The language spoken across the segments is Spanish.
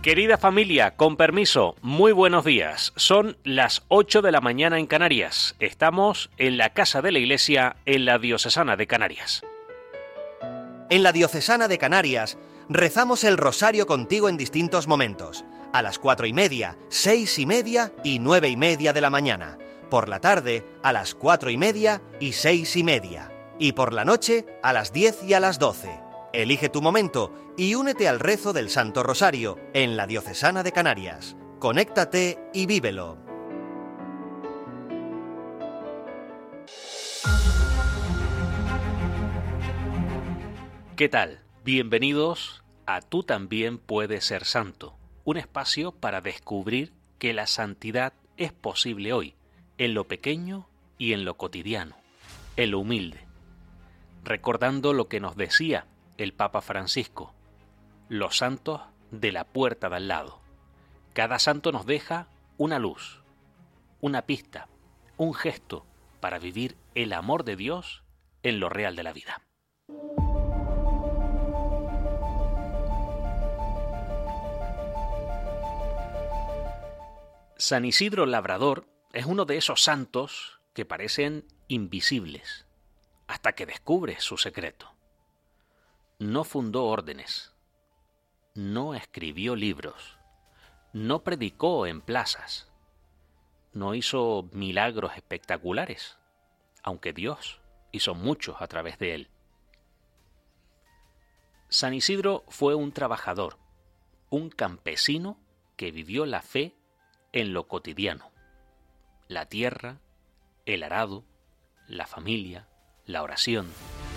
Querida familia, con permiso, muy buenos días. Son las 8 de la mañana en Canarias. Estamos en la Casa de la Iglesia en la Diocesana de Canarias. En la Diocesana de Canarias rezamos el rosario contigo en distintos momentos. A las 4:30, 6:30 y 9:30 de la mañana. Por la tarde, a las 4:30 y 6:30. Y por la noche, a las 10 y a las 12. Elige tu momento y únete al rezo del Santo Rosario en la Diocesana de Canarias. Conéctate y vívelo. ¿Qué tal? Bienvenidos a Tú también puedes ser santo, un espacio para descubrir que la santidad es posible hoy, en lo pequeño y en lo cotidiano, en lo humilde. Recordando lo que nos decía el Papa Francisco, los santos de la puerta de al lado. Cada santo nos deja una luz, una pista, un gesto para vivir el amor de Dios en lo real de la vida. San Isidro Labrador es uno de esos santos que parecen invisibles hasta que descubres su secreto. No fundó órdenes, no escribió libros, no predicó en plazas, no hizo milagros espectaculares, aunque Dios hizo muchos a través de él. San Isidro fue un trabajador, un campesino que vivió la fe en lo cotidiano, la tierra, el arado, la familia, la oración.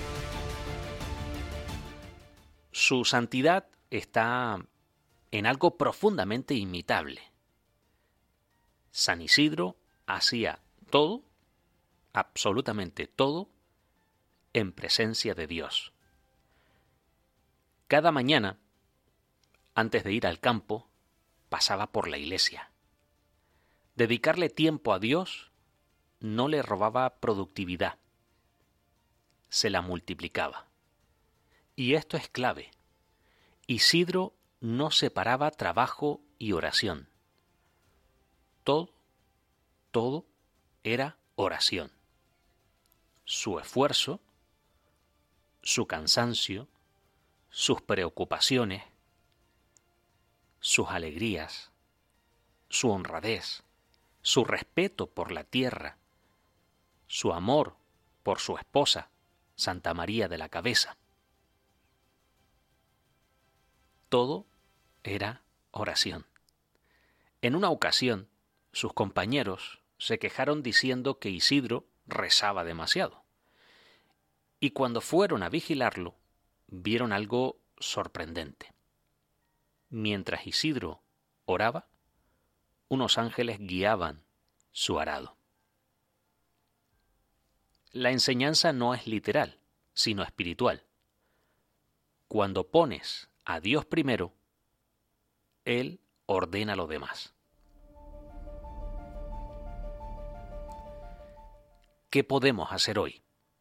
Su santidad está en algo profundamente imitable. San Isidro hacía todo, absolutamente todo, en presencia de Dios. Cada mañana, antes de ir al campo, pasaba por la iglesia. Dedicarle tiempo a Dios no le robaba productividad, se la multiplicaba. Y esto es clave. Isidro no separaba trabajo y oración. Todo era oración. Su esfuerzo, su cansancio, sus preocupaciones, sus alegrías, su honradez, su respeto por la tierra, su amor por su esposa, Santa María de la Cabeza. Todo era oración. En una ocasión, sus compañeros se quejaron diciendo que Isidro rezaba demasiado. Y cuando fueron a vigilarlo, vieron algo sorprendente. Mientras Isidro oraba, unos ángeles guiaban su arado. La enseñanza no es literal, sino espiritual. Cuando pones a Dios primero, Él ordena lo demás. ¿Qué podemos hacer hoy?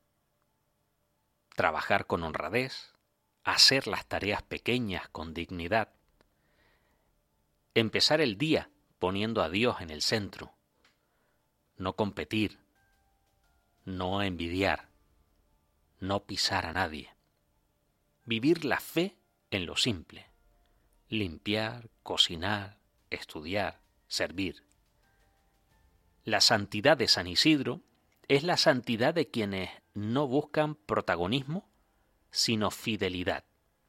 Trabajar con honradez, hacer las tareas pequeñas con dignidad, empezar el día poniendo a Dios en el centro, no competir, no envidiar, no pisar a nadie, vivir la fe en lo simple, limpiar, cocinar, estudiar, servir. La santidad de San Isidro es la santidad de quienes no buscan protagonismo, sino fidelidad.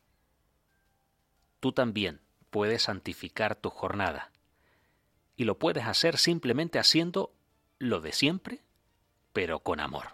Tú también puedes santificar tu jornada y lo puedes hacer simplemente haciendo lo de siempre, pero con amor.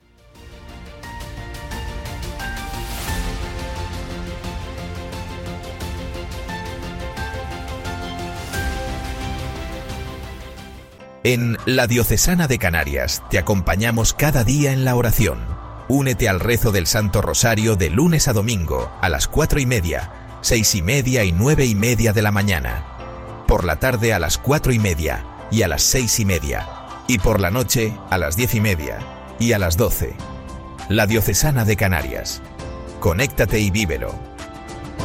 En la Diocesana de Canarias te acompañamos cada día en la oración. Únete al rezo del Santo Rosario de lunes a domingo a las 4:30, 6:30 y 9:30 de la mañana. Por la tarde a las 4:30 y a las 6:30. Y por la noche a las 10:30 y a las 12. La Diocesana de Canarias. Conéctate y vívelo.